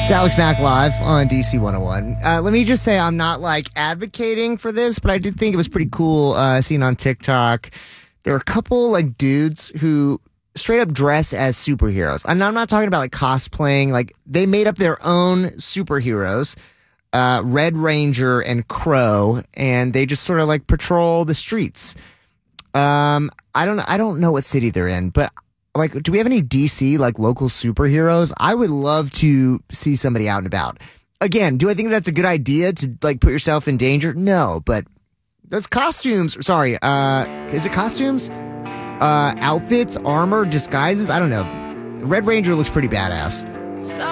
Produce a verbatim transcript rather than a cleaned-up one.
It's Alex Mack live on D C one oh one. Uh, let me just say I'm not like advocating for this, but I did think it was pretty cool uh, seeing on TikTok. There were a couple like dudes who straight up dress as superheroes. And I'm not talking about like cosplaying. Like they made up their own superheroes, uh, Red Ranger and Crow, and they just sort of like patrol the streets. Um, I don't, I don't know what city they're in, but like, do we have any D C like local superheroes? I would love to see somebody out and about. Again, do I think that's a good idea to like put yourself in danger? No, but those costumes, sorry, uh, is it costumes? Uh, outfits, armor, disguises? I don't know. Red Ranger looks pretty badass.